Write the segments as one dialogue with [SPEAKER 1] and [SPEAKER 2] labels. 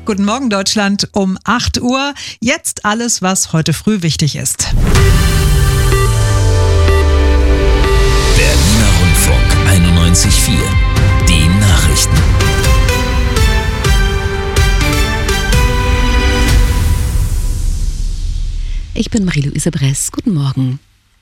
[SPEAKER 1] Guten Morgen Deutschland um 8 Uhr. Jetzt alles, was heute früh wichtig ist.
[SPEAKER 2] Berliner Rundfunk 91.4. Die Nachrichten.
[SPEAKER 3] Ich bin Marie-Louise Bress. Guten Morgen.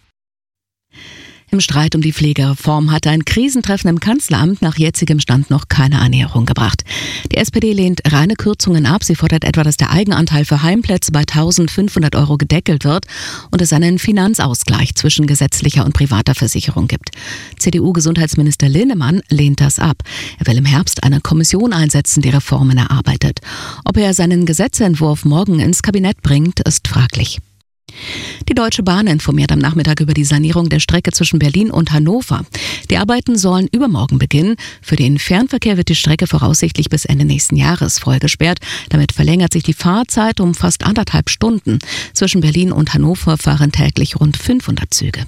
[SPEAKER 3] Im Streit um die Pflegereform hat ein Krisentreffen im Kanzleramt nach jetzigem Stand noch keine Annäherung gebracht. Die SPD lehnt reine Kürzungen ab. Sie fordert etwa, dass der Eigenanteil für Heimplätze bei 1.500 € gedeckelt wird und es einen Finanzausgleich zwischen gesetzlicher und privater Versicherung gibt. CDU-Gesundheitsminister Linnemann lehnt das ab. Er will im Herbst eine Kommission einsetzen, die Reformen erarbeitet. Ob er seinen Gesetzentwurf morgen ins Kabinett bringt, ist fraglich. Die Deutsche Bahn informiert am Nachmittag über die Sanierung der Strecke zwischen Berlin und Hannover. Die Arbeiten sollen übermorgen beginnen. Für den Fernverkehr wird die Strecke voraussichtlich bis Ende nächsten Jahres voll gesperrt. Damit verlängert sich die Fahrzeit um fast 1,5 Stunden. Zwischen Berlin und Hannover fahren täglich rund 500 Züge.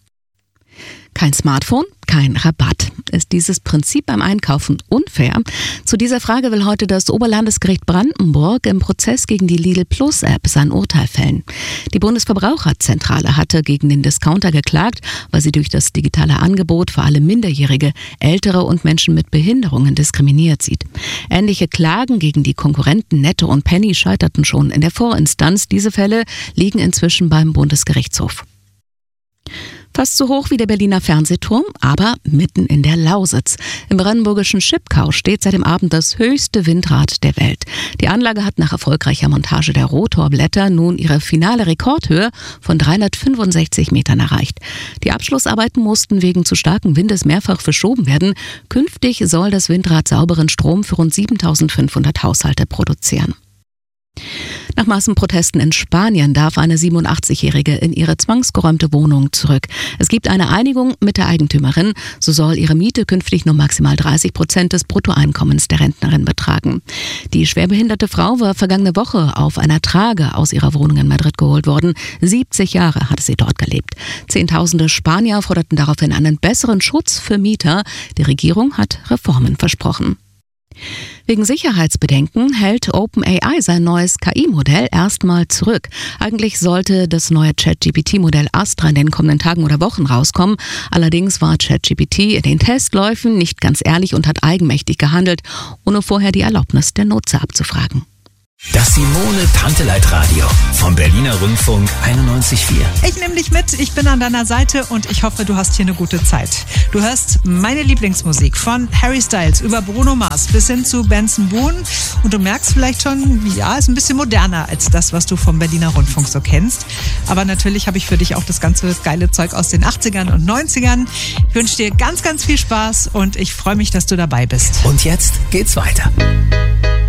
[SPEAKER 3] Kein Smartphone, kein Rabatt. Ist dieses Prinzip beim Einkaufen unfair? Zu dieser Frage will heute das Oberlandesgericht Brandenburg im Prozess gegen die Lidl Plus App sein Urteil fällen. Die Bundesverbraucherzentrale hatte gegen den Discounter geklagt, weil sie durch das digitale Angebot vor allem Minderjährige, Ältere und Menschen mit Behinderungen diskriminiert sieht. Ähnliche Klagen gegen die Konkurrenten Netto und Penny scheiterten schon in der Vorinstanz. Diese Fälle liegen inzwischen beim Bundesgerichtshof. Fast so hoch wie der Berliner Fernsehturm, aber mitten in der Lausitz. Im brandenburgischen Schipkau steht seit dem Abend das höchste Windrad der Welt. Die Anlage hat nach erfolgreicher Montage der Rotorblätter nun ihre finale Rekordhöhe von 365 Metern erreicht. Die Abschlussarbeiten mussten wegen zu starken Windes mehrfach verschoben werden. Künftig soll das Windrad sauberen Strom für rund 7.500 Haushalte produzieren. Nach Massenprotesten in Spanien darf eine 87-Jährige in ihre zwangsgeräumte Wohnung zurück. Es gibt eine Einigung mit der Eigentümerin. So soll ihre Miete künftig nur maximal 30% des Bruttoeinkommens der Rentnerin betragen. Die schwerbehinderte Frau war vergangene Woche auf einer Trage aus ihrer Wohnung in Madrid geholt worden. 70 Jahre hatte sie dort gelebt. Zehntausende Spanier forderten daraufhin einen besseren Schutz für Mieter. Die Regierung hat Reformen versprochen. Wegen Sicherheitsbedenken hält OpenAI sein neues KI-Modell erstmal zurück. Eigentlich sollte das neue ChatGPT-Modell Astra in den kommenden Tagen oder Wochen rauskommen. Allerdings war ChatGPT in den Testläufen nicht ganz ehrlich und hat eigenmächtig gehandelt, ohne vorher die Erlaubnis der Nutzer abzufragen.
[SPEAKER 2] Das Simone-Tanteleit-Radio vom Berliner Rundfunk 91.4.
[SPEAKER 1] Ich nehme dich mit, ich bin an deiner Seite und ich hoffe, du hast hier eine gute Zeit. Du hörst meine Lieblingsmusik von Harry Styles über Bruno Mars bis hin zu Benson Boone und du merkst vielleicht schon, ja, ist ein bisschen moderner als das, was du vom Berliner Rundfunk so kennst. Aber natürlich habe ich für dich auch das ganze geile Zeug aus den 80ern und 90ern. Ich wünsche dir ganz, ganz viel Spaß und ich freue mich, dass du dabei bist.
[SPEAKER 2] Und jetzt geht's weiter.